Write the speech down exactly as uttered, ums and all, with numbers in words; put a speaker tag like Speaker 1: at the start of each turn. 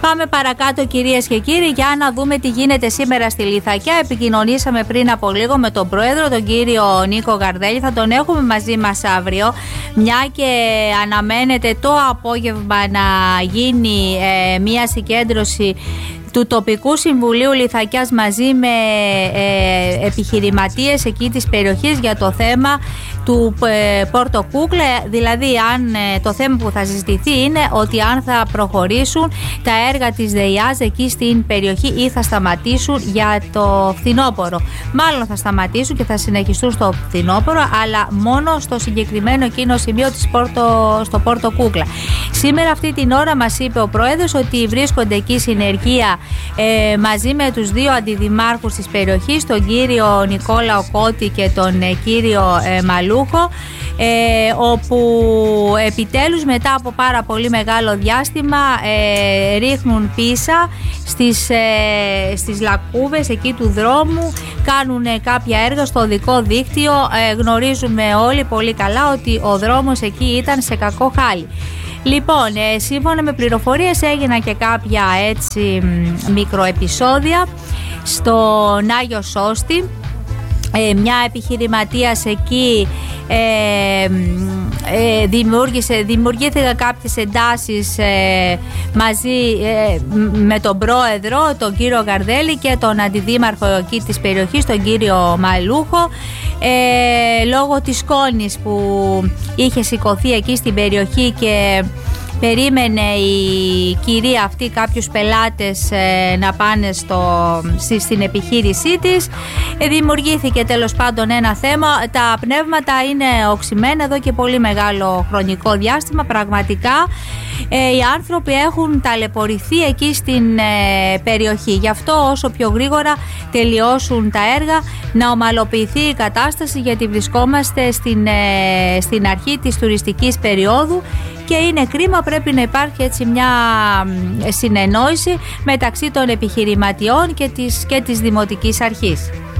Speaker 1: Πάμε παρακάτω, κυρίες και κύριοι, για να δούμε τι γίνεται σήμερα στη Λιθακιά. Επικοινωνήσαμε πριν από λίγο με τον πρόεδρο, τον κύριο Νίκο Γαρδέλη. Θα τον έχουμε μαζί μας αύριο, μια και αναμένεται το απόγευμα να γίνει ε, μια συγκέντρωση του τοπικού συμβουλίου Λιθακιάς μαζί με ε, επιχειρηματίες εκεί της περιοχής για το θέμα του ε, Πόρτο Κούκλα. Δηλαδή, αν ε, το θέμα που θα συζητηθεί είναι ότι αν θα προχωρήσουν τα έργα της ΔΕΙΑΖ εκεί στην περιοχή ή θα σταματήσουν για το φθινόπωρο. Μάλλον θα σταματήσουν και θα συνεχιστούν στο φθινόπωρο, αλλά μόνο στο συγκεκριμένο εκείνο σημείο της Πόρτο, στο Πόρτο Κούκλα. Σήμερα αυτή την ώρα μας είπε ο πρόεδρος ότι βρίσκονται εκεί συνεργεία Ε, μαζί με τους δύο αντιδημάρχους της περιοχής, τον κύριο Νικόλα Οκώτη και τον ε, κύριο ε, Μαλούχο, ε, όπου επιτέλους μετά από πάρα πολύ μεγάλο διάστημα ε, ρίχνουν πίσα στις, ε, στις λακκούβες εκεί του δρόμου, κάνουν ε, κάποια έργα στο οδικό δίκτυο. Ε, γνωρίζουμε όλοι πολύ καλά ότι ο δρόμος εκεί ήταν σε κακό χάλι. Λοιπόν, ε, σύμφωνα με πληροφορίες έγιναν και κάποια έτσι μικροεπισόδια στον Άγιο Σώστη. Ε, μια επιχειρηματίας εκεί ε, ε, δημιούργησε, δημιουργήθηκαν κάποιες εντάσεις ε, μαζί ε, με τον πρόεδρο, τον κύριο Γαρδέλη, και τον αντιδήμαρχο εκεί της περιοχής, τον κύριο Μαλούχο, ε, λόγω της σκόνης που είχε σηκωθεί εκεί στην περιοχή και περίμενε η κυρία αυτή κάποιους πελάτες ε, να πάνε στο, στη, στην επιχείρησή της. Ε, δημιουργήθηκε τέλος πάντων ένα θέμα. Τα πνεύματα είναι οξυμένα εδώ και πολύ μεγάλο χρονικό διάστημα. Πραγματικά ε, οι άνθρωποι έχουν ταλαιπωρηθεί εκεί στην ε, περιοχή. Γι' αυτό όσο πιο γρήγορα τελειώσουν τα έργα, να ομαλοποιηθεί η κατάσταση, γιατί βρισκόμαστε στην, ε, στην αρχή της τουριστικής περίοδου και είναι κρίμα. Πρέπει να υπάρχει έτσι μια συνεννόηση μεταξύ των επιχειρηματιών και της, και της Δημοτικής Αρχής.